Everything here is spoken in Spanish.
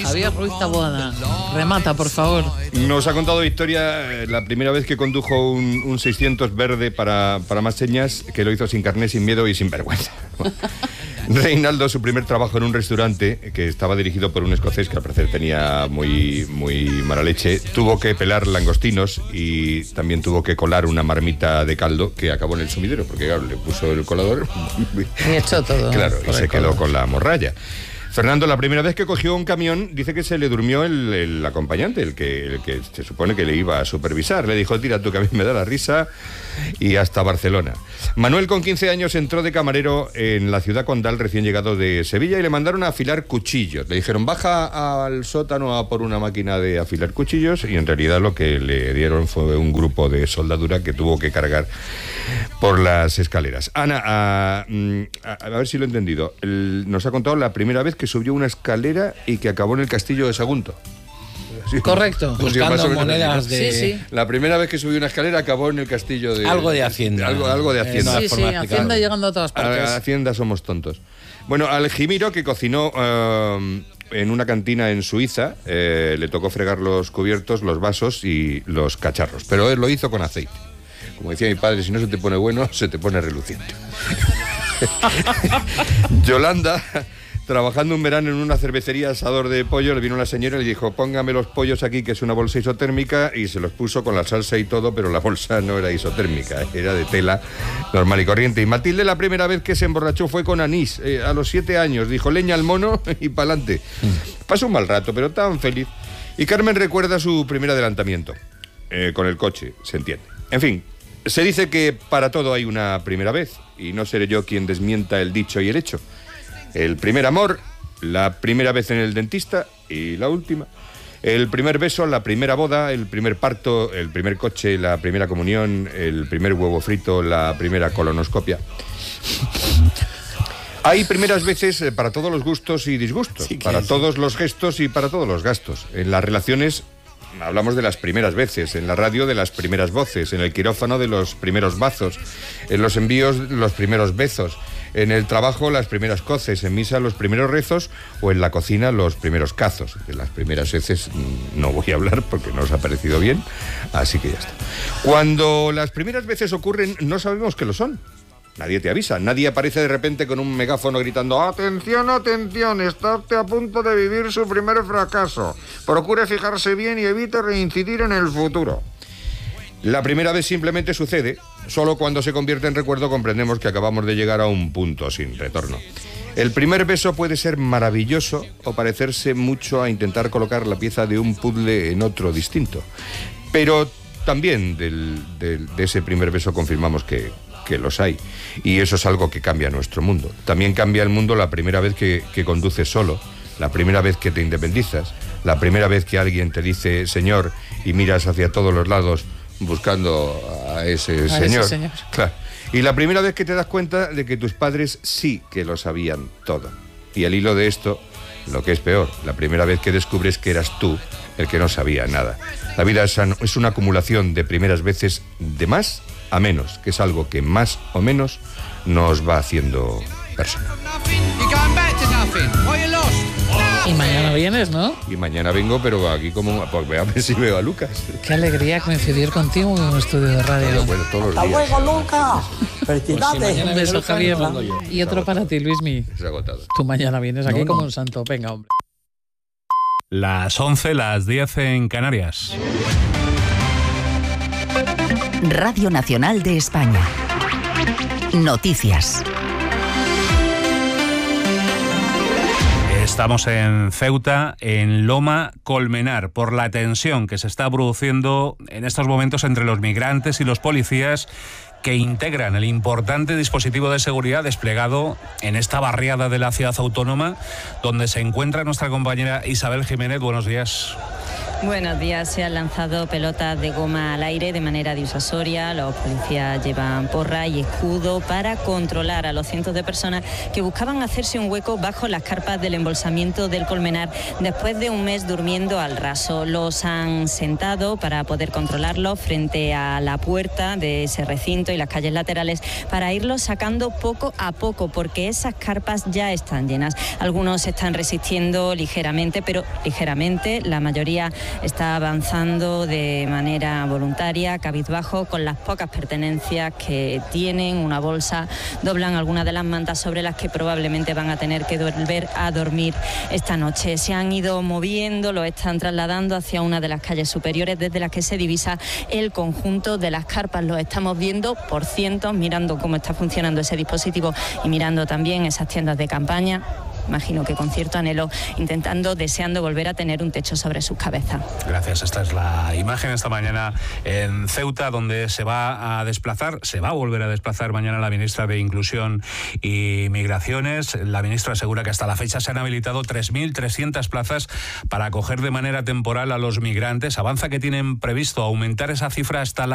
Javier Ruiz Taboada, remata, por favor. Nos ha contado Victoria la primera vez que condujo un 600 verde para más señas, que lo hizo sin carné, sin miedo y sin vergüenza. Reinaldo, su primer trabajo en un restaurante que estaba dirigido por un escocés que al parecer tenía muy mala leche, tuvo que pelar langostinos y también tuvo que colar una marmita de caldo que acabó en el sumidero, porque claro, le puso el colador y echó todo. Claro, y se quedó con la morralla. Fernando, la primera vez que cogió un camión, dice que se le durmió el acompañante, el que se supone que le iba a supervisar. Le dijo, tira tú, que a mí me da la risa, y hasta Barcelona. Manuel, con 15 años, entró de camarero en la ciudad condal, recién llegado de Sevilla, y le mandaron a afilar cuchillos. Le dijeron, baja al sótano a por una máquina de afilar cuchillos, y en realidad lo que le dieron fue un grupo de soldadura que tuvo que cargar por las escaleras. Ana, a ver si lo he entendido. Nos ha contado la primera vez que subió una escalera y que acabó en el castillo de Sagunto. Sí, correcto. Buscando monedas de... Sí. La primera vez que subió una escalera acabó en el castillo de... Algo de Hacienda. Algo de Hacienda. Sí, Hacienda llegando a todas partes. A Hacienda somos tontos. Bueno, al Jimiro, que cocinó en una cantina en Suiza, le tocó fregar los cubiertos, los vasos y los cacharros. Pero él lo hizo con aceite. Como decía mi padre, si no se te pone bueno, se te pone reluciente. Yolanda, trabajando un verano en una cervecería asador de pollo, le vino una señora y le dijo, póngame los pollos aquí, que es una bolsa isotérmica, y se los puso con la salsa y todo, pero la bolsa no era isotérmica, era de tela normal y corriente. Y Matilde, la primera vez que se emborrachó fue con anís, a los 7 años, dijo, leña al mono y pa'lante. Pasó un mal rato, pero tan feliz. Y Carmen recuerda su primer adelantamiento, con el coche, se entiende. En fin, se dice que para todo hay una primera vez, y no seré yo quien desmienta el dicho y el hecho. El primer amor, la primera vez en el dentista y la última. El primer beso, la primera boda, el primer parto, el primer coche, la primera comunión, el primer huevo frito, la primera colonoscopia. Hay primeras veces para todos los gustos y disgustos, sí, para todos los gestos y para todos los gastos. En las relaciones hablamos de las primeras veces, en la radio de las primeras voces, en el quirófano de los primeros bazos, en los envíos los primeros besos, en el trabajo las primeras coces, en misa los primeros rezos o en la cocina los primeros cazos. De las primeras veces no voy a hablar porque no os ha parecido bien, así que ya está. Cuando las primeras veces ocurren no sabemos que lo son. Nadie te avisa, nadie aparece de repente con un megáfono gritando «Atención, atención, está a punto de vivir su primer fracaso. Procure fijarse bien y evite reincidir en el futuro». La primera vez simplemente sucede, solo cuando se convierte en recuerdo comprendemos que acabamos de llegar a un punto sin retorno. El primer beso puede ser maravilloso o parecerse mucho a intentar colocar la pieza de un puzzle en otro distinto. Pero también de ese primer beso confirmamos que los hay, y eso es algo que cambia nuestro mundo. También cambia el mundo la primera vez que conduces solo, la primera vez que te independizas, la primera vez que alguien te dice señor y miras hacia todos los lados buscando a ese señor. Claro. Y la primera vez que te das cuenta de que tus padres sí que lo sabían todo. Y al hilo de esto, lo que es peor, la primera vez que descubres que eras tú el que no sabía nada. La vida es una acumulación de primeras veces de más a menos, que es algo que más o menos nos va haciendo persona. Y mañana vienes, ¿no? Y mañana vengo, pero aquí como... Pues voy a ver si veo a Lucas. Qué alegría coincidir contigo en un estudio de radio. Bueno, todos los días. ¡Hasta luego, Lucas! ¡Felicidades! Un beso, Javier. Y otro para ti, Luismi. Es agotado. Tú mañana vienes aquí como un santo. Venga, hombre. Las 11, las 10 en Canarias. Radio Nacional de España. Noticias. Estamos en Ceuta, en Loma Colmenar, por la tensión que se está produciendo en estos momentos entre los migrantes y los policías que integran el importante dispositivo de seguridad desplegado en esta barriada de la ciudad autónoma, donde se encuentra nuestra compañera Isabel Jiménez. Buenos días. Buenos días. Se han lanzado pelotas de goma al aire de manera disuasoria. Los policías llevan porra y escudo para controlar a los cientos de personas que buscaban hacerse un hueco bajo las carpas del embolsamiento del Colmenar después de un mes durmiendo al raso. Los han sentado para poder controlarlos frente a la puerta de ese recinto y las calles laterales para irlos sacando poco a poco, porque esas carpas ya están llenas. Algunos se están resistiendo ligeramente, pero ligeramente. La mayoría está avanzando de manera voluntaria, cabizbajo, con las pocas pertenencias que tienen, una bolsa, doblan algunas de las mantas sobre las que probablemente van a tener que volver a dormir esta noche. Se han ido moviendo, lo están trasladando hacia una de las calles superiores desde las que se divisa el conjunto de las carpas. Lo estamos viendo por cientos, mirando cómo está funcionando ese dispositivo y mirando también esas tiendas de campaña. Imagino que con cierto anhelo, deseando volver a tener un techo sobre sus cabezas. Gracias. Esta es la imagen esta mañana en Ceuta, donde se va a volver a desplazar mañana la ministra de Inclusión y Migraciones. La ministra asegura que hasta la fecha se han habilitado 3.300 plazas para acoger de manera temporal a los migrantes. Avanza que tienen previsto aumentar esa cifra hasta las